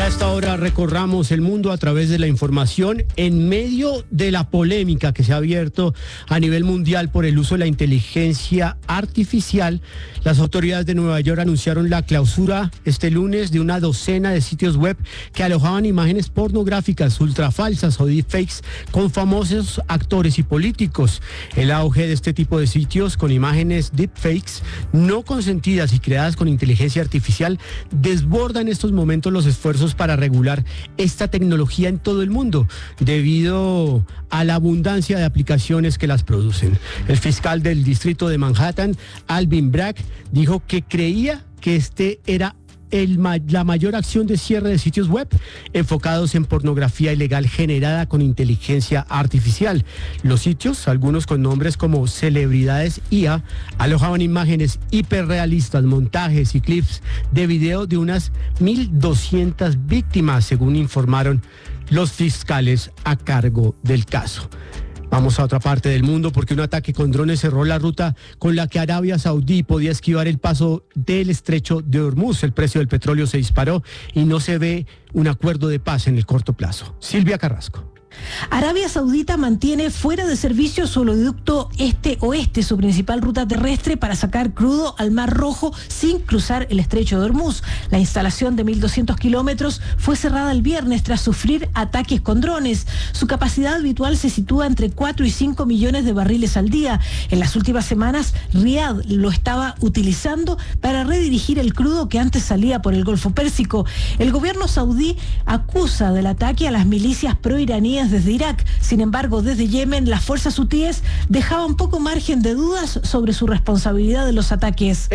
A esta hora recorramos el mundo a través de la información en medio de la polémica que se ha abierto a nivel mundial por el uso de la inteligencia artificial. Las autoridades de Nueva York anunciaron la clausura este lunes de una docena de sitios web que alojaban imágenes pornográficas, ultrafalsas o deepfakes con famosos actores y políticos. El auge de este tipo de sitios con imágenes deepfakes no consentidas y creadas con inteligencia artificial desborda en estos momentos los esfuerzos para regular esta tecnología en todo el mundo, debido a la abundancia de aplicaciones que las producen. El fiscal del distrito de Manhattan, Alvin Bragg, dijo que creía que este era la mayor acción de cierre de sitios web enfocados en pornografía ilegal generada con inteligencia artificial. Los sitios, algunos con nombres como celebridades IA, alojaban imágenes hiperrealistas, montajes y clips de video de unas 1.200 víctimas, según informaron los fiscales a cargo del caso. Vamos a otra parte del mundo porque un ataque con drones cerró la ruta con la que Arabia Saudí podía esquivar el paso del estrecho de Hormuz. El precio del petróleo se disparó y no se ve un acuerdo de paz en el corto plazo. Silvia Carrasco. Arabia Saudita mantiene fuera de servicio su oleoducto este-oeste, su principal ruta terrestre para sacar crudo al Mar Rojo sin cruzar el estrecho de Hormuz. La instalación de 1.200 kilómetros fue cerrada el viernes tras sufrir ataques con drones. Su capacidad habitual se sitúa entre 4 y 5 millones de barriles al día. En las últimas semanas, Riad lo estaba utilizando para redirigir el crudo que antes salía por el Golfo Pérsico. El gobierno saudí acusa del ataque a las milicias proiraníes desde Irak. Sin embargo, desde Yemen, las fuerzas hutíes dejaban poco margen de dudas sobre su responsabilidad de los ataques.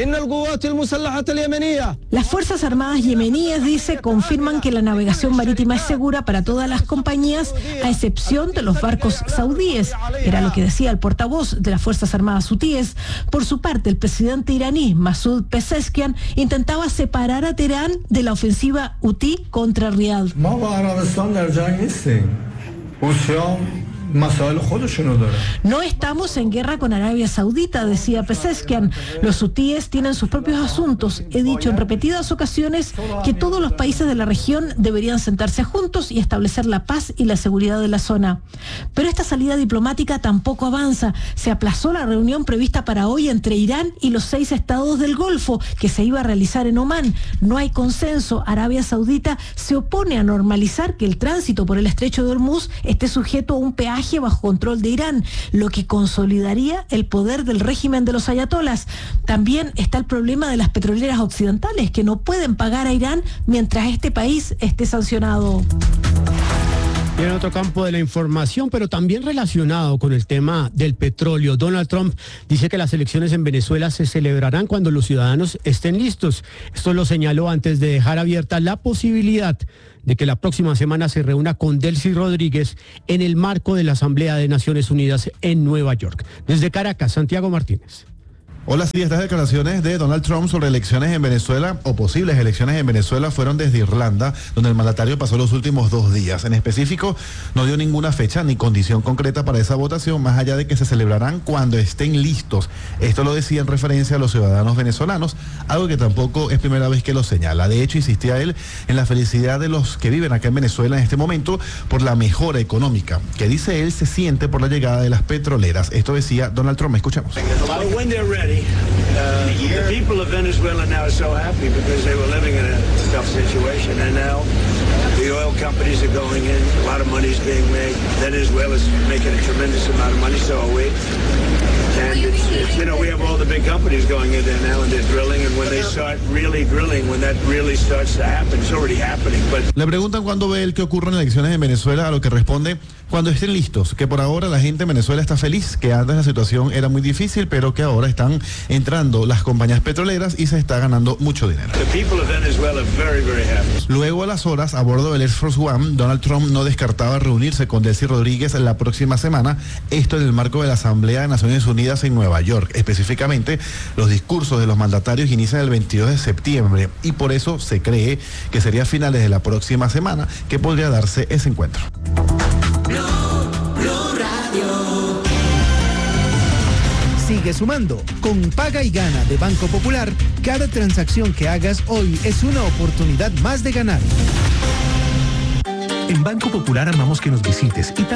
Las Fuerzas Armadas yemeníes, dice, confirman que la navegación marítima es segura para todas las compañías, a excepción de los barcos saudíes. Era lo que decía el portavoz de las Fuerzas Armadas hutíes. Por su parte, el presidente iraní, Masoud Pezeshkian, intentaba separar a Teherán de la ofensiva hutí contra Riad. No estamos en guerra con Arabia Saudita, decía Pezeshkian. Los hutíes tienen sus propios asuntos. He dicho en repetidas ocasiones que todos los países de la región deberían sentarse juntos y establecer la paz y la seguridad de la zona. Pero esta salida diplomática tampoco avanza. Se aplazó la reunión prevista para hoy entre Irán y los 6 estados del Golfo, que se iba a realizar en Omán. No hay consenso. Arabia Saudita se opone a normalizar que el tránsito por el estrecho de Hormuz esté sujeto a un peaje bajo control de Irán, lo que consolidaría el poder del régimen de los ayatolas. También está el problema de las petroleras occidentales, que no pueden pagar a Irán mientras este país esté sancionado. Y en otro campo de la información, pero también relacionado con el tema del petróleo, Donald Trump dice que las elecciones en Venezuela se celebrarán cuando los ciudadanos estén listos. Esto lo señaló antes de dejar abierta la posibilidad de que la próxima semana se reúna con Delcy Rodríguez en el marco de la Asamblea de Naciones Unidas en Nueva York. Desde Caracas, Santiago Martínez. Hola, sí, estas declaraciones de Donald Trump sobre elecciones en Venezuela o posibles elecciones en Venezuela fueron desde Irlanda, donde el mandatario pasó los últimos 2 días. En específico, no dio ninguna fecha ni condición concreta para esa votación, más allá de que se celebrarán cuando estén listos. Esto lo decía en referencia a los ciudadanos venezolanos, algo que tampoco es primera vez que lo señala. De hecho, insistía él en la felicidad de los que viven acá en Venezuela en este momento por la mejora económica, que dice él se siente por la llegada de las petroleras. Esto decía Donald Trump. Escuchemos. The people of Venezuela now are so happy because they were living in a tough situation, and now the oil companies are going in, a lot of money is being made. Venezuela is making a tremendous amount of money, so are we. And it's we have all the big companies going in there now, and they're drilling, and when they start really drilling, when that really starts to happen, it's already happening. But le preguntan cuándo ve él que ocurren elecciones en Venezuela, a lo que responde cuando estén listos, que por ahora la gente en Venezuela está feliz, que antes la situación era muy difícil, pero que ahora están entrando las compañías petroleras y se está ganando mucho dinero. Luego a las horas, a bordo del Air Force One, Donald Trump no descartaba reunirse con Delcy Rodríguez la próxima semana, esto en el marco de la Asamblea de Naciones Unidas en Nueva York. Específicamente, los discursos de los mandatarios inician el 22 de septiembre y por eso se cree que sería a finales de la próxima semana que podría darse ese encuentro. Sigue sumando. Con Paga y Gana de Banco Popular, cada transacción que hagas hoy es una oportunidad más de ganar. En Banco Popular amamos que nos visites y